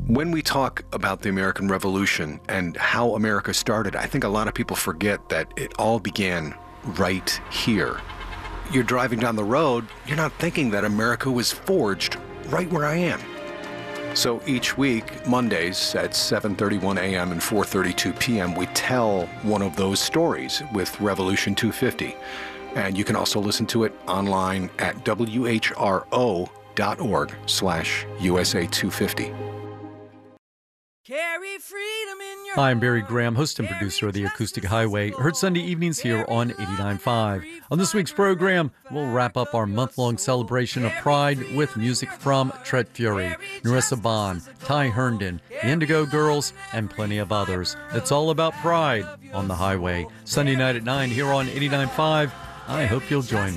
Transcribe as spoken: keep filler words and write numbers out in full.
When we talk about the American Revolution and how America started, I think a lot of people forget that it all began right here. You're driving down the road, you're not thinking that America was forged right where I am. So each week, Mondays at seven thirty-one a.m. and four thirty-two p.m., we tell one of those stories with Revolution two fifty. And you can also listen to it online at W H R O dot org slash U S A two fifty. Carry freedom in your Hi, I'm Barry Graham, host and producer of The Acoustic Highway, heard Sunday evenings here on eighty-nine point five. On this week's program, we'll wrap up our month-long celebration of Pride with music from Tret Fury, Narissa Bond, Ty Herndon, the Indigo Girls, and plenty of others. It's all about Pride on the Highway. Sunday night at nine here on eighty-nine point five. I hope you'll join me.